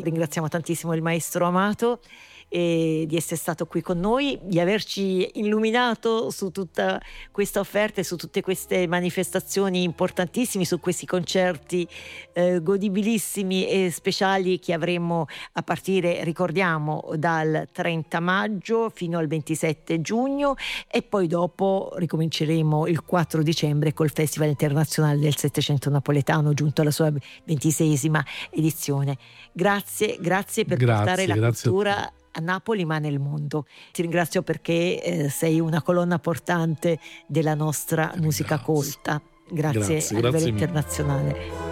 ringraziamo tantissimo il maestro Amato di essere stato qui con noi, di averci illuminato su tutta questa offerta e su tutte queste manifestazioni importantissime, su questi concerti godibilissimi e speciali che avremo a partire, ricordiamo, dal 30 maggio fino al 27 giugno e poi dopo ricominceremo il 4 dicembre col Festival Internazionale del Settecento Napoletano, giunto alla sua 26esima edizione. Grazie per portare la cultura a Napoli ma nel mondo. Ti ringrazio perché sei una colonna portante della nostra musica colta. Grazie a livello internazionale.